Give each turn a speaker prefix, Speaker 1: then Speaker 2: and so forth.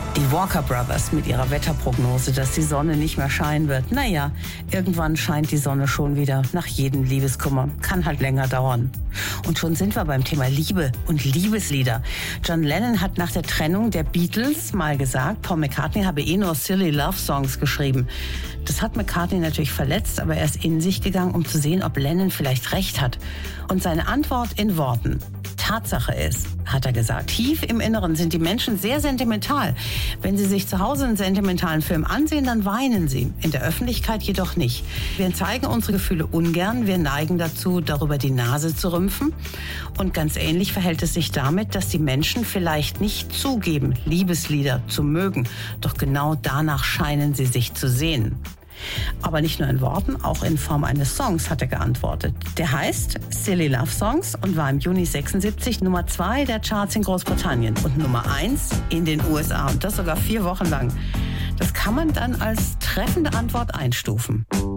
Speaker 1: Die Walker Brothers mit ihrer Wetterprognose, dass die Sonne nicht mehr scheinen wird. Naja, irgendwann scheint die Sonne schon wieder, nach jedem Liebeskummer. Kann halt länger dauern. Und schon sind wir beim Thema Liebe und Liebeslieder. John Lennon hat nach der Trennung der Beatles mal gesagt, Paul McCartney habe nur silly Love Songs geschrieben. Das hat McCartney natürlich verletzt, aber er ist in sich gegangen, um zu sehen, ob Lennon vielleicht recht hat. Und seine Antwort in Worten: Tatsache ist, hat er gesagt, tief im Inneren sind die Menschen sehr sentimental. Wenn sie sich zu Hause einen sentimentalen Film ansehen, dann weinen sie. In der Öffentlichkeit jedoch nicht. Wir zeigen unsere Gefühle ungern. Wir neigen dazu, darüber die Nase zu rümpfen. Und ganz ähnlich verhält es sich damit, dass die Menschen vielleicht nicht zugeben, Liebeslieder zu mögen. Doch genau danach scheinen sie sich zu sehen. Aber nicht nur in Worten, auch in Form eines Songs hat er geantwortet. Der heißt Silly Love Songs und war im Juni 76 Nummer 2 der Charts in Großbritannien und Nummer 1 in den USA. Und das sogar 4 Wochen lang. Das kann man dann als treffende Antwort einstufen.